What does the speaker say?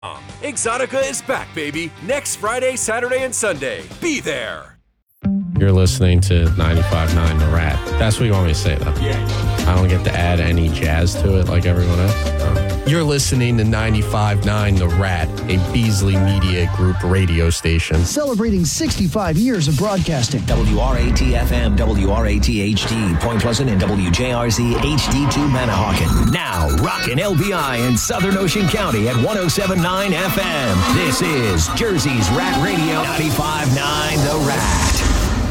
Exotica is back, baby. Next Friday, Saturday, and Sunday. Be there. You're listening to 95.9 The Rat. That's what you want me to say, though. Yeah. I don't get to add any jazz to it like everyone else. Oh. You're listening to 95.9 The Rat, a Beasley Media Group radio station. Celebrating 65 years of broadcasting. WRAT-FM, WRAT-HD, Point Pleasant, and WJRZ HD2 Manahawkin. Now, rockin' LBI in Southern Ocean County at 107.9 FM. This is Jersey's Rat Radio, 95.9 The Rat.